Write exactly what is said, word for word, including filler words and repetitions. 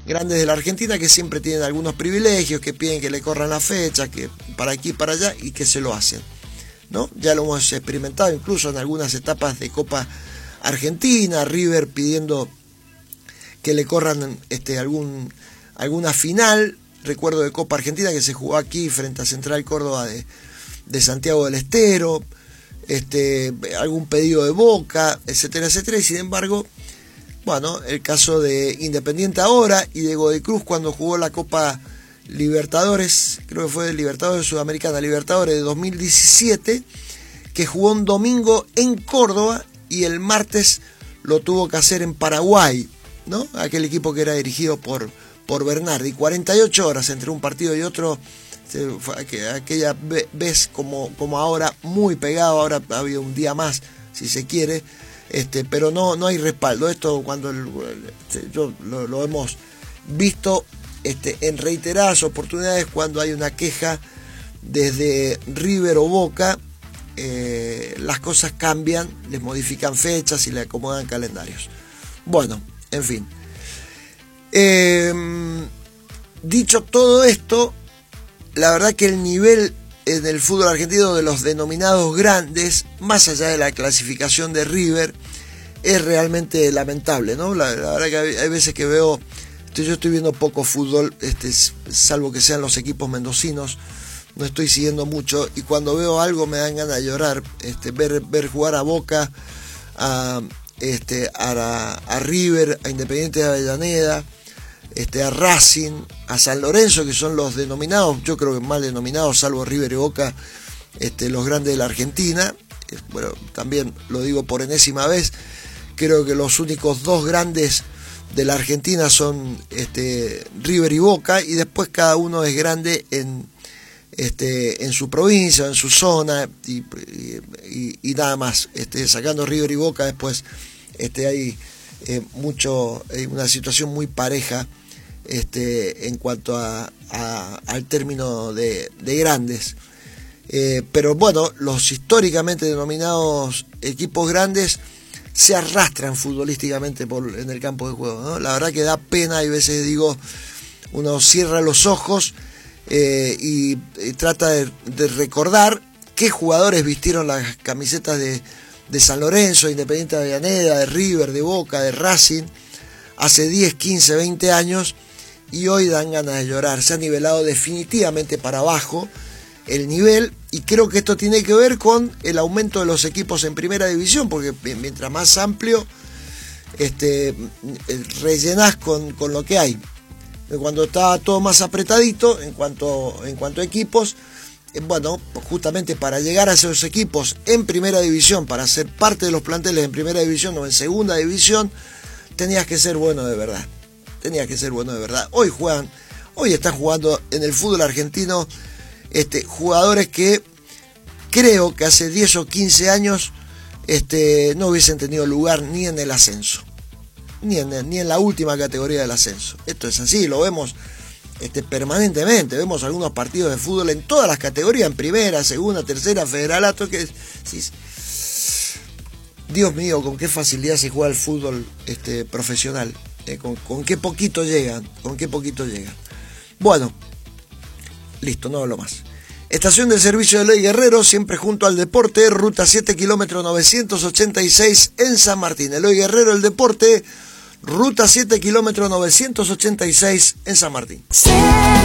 grandes de la Argentina que siempre tienen algunos privilegios, que piden que le corran la fecha, que para aquí y para allá, y que se lo hacen, ¿no? Ya lo hemos experimentado incluso en algunas etapas de Copa Argentina, River pidiendo que le corran este, algún, alguna final. Recuerdo de Copa Argentina que se jugó aquí frente a Central Córdoba de, de Santiago del Estero, este, algún pedido de Boca, etcétera, etcétera, y sin embargo, bueno, el caso de Independiente ahora y de Godoy Cruz cuando jugó la Copa Libertadores, creo que fue de Libertadores Sudamericana, Libertadores de dos mil diecisiete, que jugó un domingo en Córdoba y el martes lo tuvo que hacer en Paraguay, ¿no? Aquel equipo que era dirigido por, por Bernardi, cuarenta y ocho horas entre un partido y otro, aquella vez como, como ahora muy pegado, ahora ha habido un día más, si se quiere, este, pero no, no hay respaldo. Esto cuando el, yo, lo, lo hemos visto este, en reiteradas oportunidades cuando hay una queja desde River o Boca, eh, las cosas cambian, les modifican fechas y le acomodan calendarios. Bueno, en fin. Eh, dicho todo esto, la verdad que el nivel en el fútbol argentino de los denominados grandes, más allá de la clasificación de River, es realmente lamentable, ¿no? La, la verdad que hay, hay veces que veo, yo estoy viendo poco fútbol, este, salvo que sean los equipos mendocinos, no estoy siguiendo mucho, y cuando veo algo me dan ganas de llorar, este, ver, ver jugar a Boca, a, este, a, a River, a Independiente de Avellaneda, este, a Racing, a San Lorenzo, que son los denominados, yo creo que mal denominados, salvo River y Boca, este, los grandes de la Argentina. Bueno, también lo digo por enésima vez, creo que los únicos dos grandes de la Argentina son este, River y Boca, y después cada uno es grande en, este, en su provincia, en su zona, y, y, y nada más. Este, sacando River y Boca, después este, hay eh, mucho, hay una situación muy pareja este, en cuanto a, a, al término de, de grandes. Eh, pero bueno, los históricamente denominados equipos grandes se arrastran futbolísticamente por, en el campo de juego, ¿no? La verdad que da pena, hay veces digo, uno cierra los ojos eh, y, y trata de, de recordar qué jugadores vistieron las camisetas de, de San Lorenzo, Independiente de Avellaneda, de River, de Boca, de Racing, hace diez, quince, veinte años, y hoy dan ganas de llorar. Se ha nivelado definitivamente para abajo el nivel, y creo que esto tiene que ver con el aumento de los equipos en primera división, porque mientras más amplio este, rellenás con, con lo que hay. Cuando está todo más apretadito en cuanto, en cuanto a equipos, eh, bueno, justamente para llegar a esos equipos en primera división, para ser parte de los planteles en primera división o en segunda división, tenías que ser bueno de verdad. Tenías que ser bueno de verdad. Hoy juegan, hoy están jugando en el fútbol argentino Este, jugadores que creo que hace diez o quince años este, no hubiesen tenido lugar ni en el ascenso, ni en, ni en la última categoría del ascenso. Esto es así, lo vemos este, permanentemente, vemos algunos partidos de fútbol en todas las categorías, en primera, segunda, tercera, federalato, que sí, Dios mío, con qué facilidad se juega el fútbol este, profesional, eh, con, con qué poquito llegan, con qué poquito llegan. Bueno, listo, no hablo más. Estación de servicio de Eloy Guerrero, siempre junto al deporte, ruta siete, kilómetro novecientos ochenta y seis en San Martín. Eloy Guerrero, el deporte, ruta siete, kilómetro novecientos ochenta y seis en San Martín.